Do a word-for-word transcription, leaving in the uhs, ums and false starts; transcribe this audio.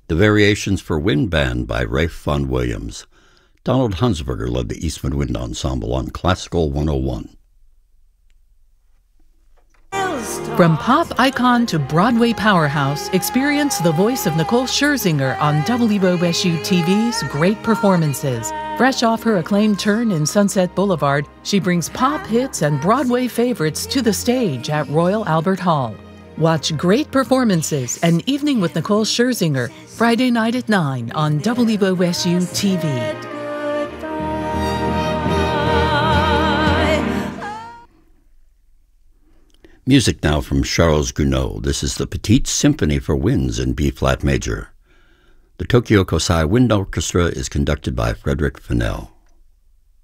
The Variations for Wind Band by Ralph Vaughan Williams. Donald Hunsberger led the Eastman Wind Ensemble on Classical one oh one. From pop icon to Broadway powerhouse, experience the voice of Nicole Scherzinger on W O S U T V's Great Performances. Fresh off her acclaimed turn in Sunset Boulevard, she brings pop hits and Broadway favorites to the stage at Royal Albert Hall. Watch Great Performances, An Evening with Nicole Scherzinger, Friday night at nine on W O S U T V. Music now from Charles Gounod. This is the Petite Symphony for Winds in B-flat major. The Tokyo Kosai Wind Orchestra is conducted by Frederick Fennell.